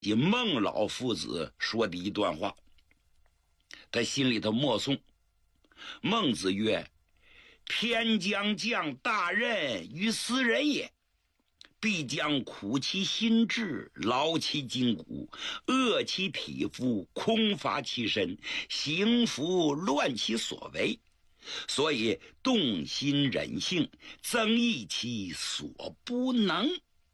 及孟老夫子说的一段话，他心里头默诵：孟子曰：天将降大任于斯人也，必将苦其心志，劳其筋骨，饿其体肤，空乏其身，行拂乱其所为，所以动心忍性，增益其所不能。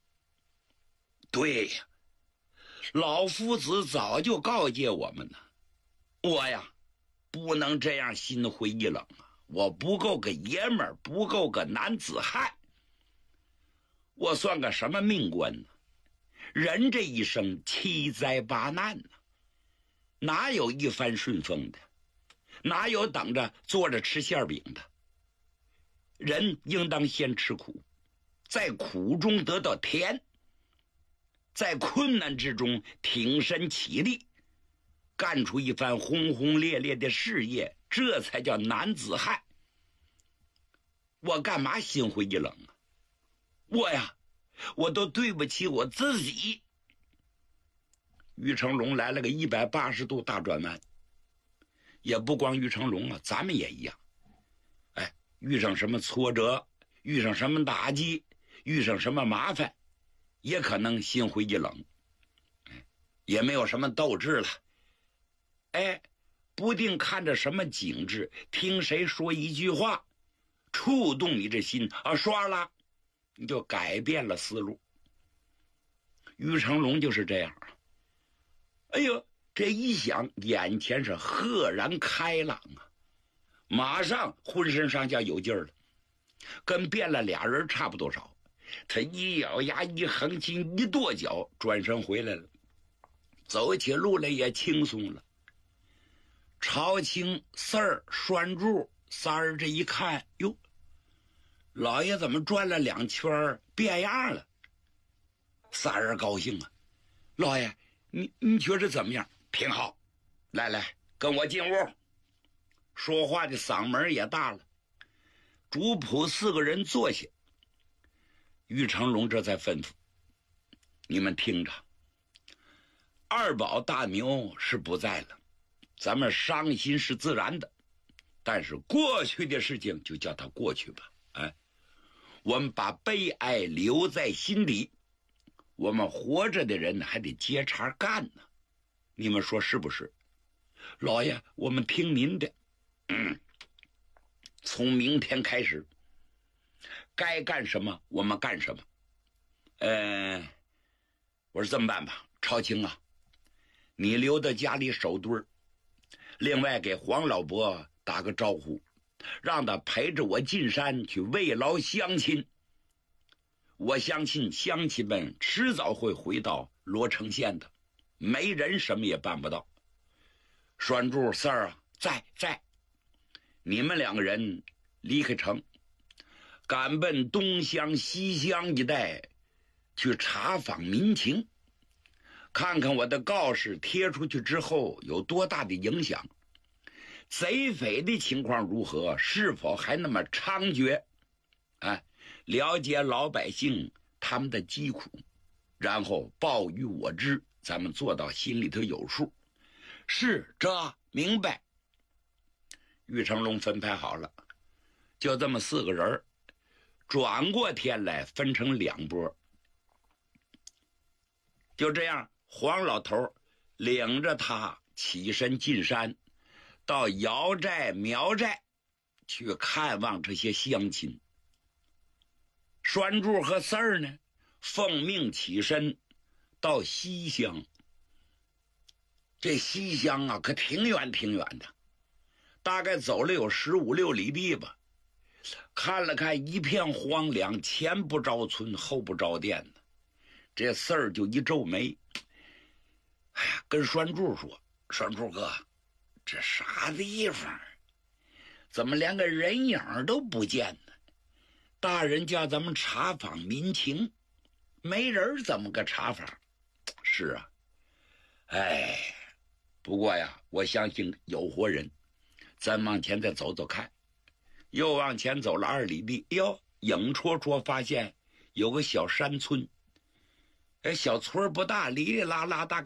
对呀，老夫子早就告诫我们了，我呀不能这样心灰意冷啊！我不够个爷们儿，不够个男子汉，我算个什么命官呢？人这一生七灾八难呢，哪有一帆顺风的？哪有等着坐着吃馅饼的？人应当先吃苦，在苦中得到甜，在困难之中挺身起立，干出一番轰轰烈烈的事业，这才叫男子汉。我干嘛心灰意冷啊？我都对不起我自己。于成龙来了个180度大转弯，也不光于成龙啊，咱们也一样。遇上什么挫折，遇上什么打击，遇上什么麻烦，也可能心灰意冷，也没有什么斗志了。不定看着什么景致，听谁说一句话，触动你这心啊，刷啦，你就改变了思路。于成龙就是这样啊。哎呦，这一想，眼前是赫然开朗啊，马上浑身上下有劲儿了，跟变了俩人差不多少。他一咬牙，一横心，一跺脚，转身回来了，走起路来也轻松了。朝清、四儿、栓柱三儿这一看，哟，老爷怎么转了2圈变样了？三儿高兴啊，老爷，你觉着怎么样？挺好，来，跟我进屋。说话的嗓门也大了。主仆4个人坐下，于成龙这才吩咐：你们听着，二宝大牛是不在了，咱们伤心是自然的，但是过去的事情就叫它过去吧。我们把悲哀留在心底，我们活着的人还得接茬干呢，你们说是不是？老爷，我们听您的。从明天开始，该干什么我们干什么。我说这么办吧，朝清啊，你留在家里守堆儿，另外给黄老伯打个招呼，让他陪着我进山去慰劳乡亲。我相信乡亲们迟早会回到罗城县的，没人什么也办不到。栓柱、四儿啊，在，你们2个人离开城，赶奔东乡西乡一带去查访民情，看看我的告示贴出去之后有多大的影响，贼匪的情况如何，是否还那么猖獗，了解老百姓他们的疾苦，然后报于我知，咱们做到心里头有数。是，这明白。于成龙分派好了，就这么4个人，转过天来分成2波。就这样，黄老头领着他起身进山，到姚寨、苗寨去看望这些乡亲。栓柱和四儿呢，奉命起身到西乡。这西乡啊，可挺远的，大概走了有15、16里地吧。看了看一片荒凉，前不着村后不着店的，这四儿就一皱眉，跟栓柱说：栓柱哥，这啥地方？怎么连个人影都不见呢？大人叫咱们查访民情，没人怎么个查法？是啊，不过呀，我相信有活人。咱往前再走走看。又往前走了2里地，影绰绰发现有个小山村。 小村不大，哩哩啦啦大。